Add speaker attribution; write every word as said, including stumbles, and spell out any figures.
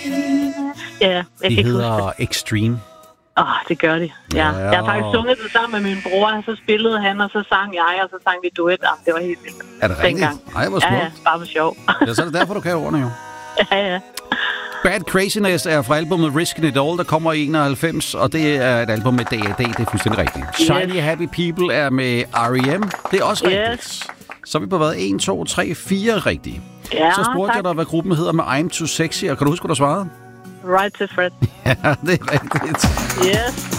Speaker 1: Ja, jeg kan
Speaker 2: De
Speaker 1: ikke
Speaker 2: hedder
Speaker 1: huske det.
Speaker 2: Extreme.
Speaker 1: Åh, oh, det gør de. Ja.
Speaker 2: Ja.
Speaker 1: Jeg har faktisk sunget det sammen med min bror, og så spillede han, og så sang jeg, og så sang vi duet. Jamen, det var helt vildt.
Speaker 2: Er det rigtigt?
Speaker 1: Dengang.
Speaker 2: Ej, hvor
Speaker 1: Ja,
Speaker 2: smukt.
Speaker 1: ja, bare for sjov.
Speaker 2: Ja, så er det derfor, du kan ordene jo.
Speaker 1: Ja, ja.
Speaker 2: Bad Craziness er fra albumet Risking It All, der kommer i enoghalvfems, og det er et album med D A D, det er fuldstændig rigtigt.
Speaker 1: Yes.
Speaker 2: Shiny Happy People er med R E M, det er også
Speaker 1: Yes.
Speaker 2: rigtigt. Så er vi på hvad? en, to, tre, fire rigtige.
Speaker 1: Ja,
Speaker 2: Så spurgte
Speaker 1: tak.
Speaker 2: jeg dig, hvad gruppen hedder med I'm Too Sexy, og kan du huske, hvad du svarede?
Speaker 1: Right to Fred.
Speaker 2: Ja, det er rigtigt.
Speaker 1: Yes.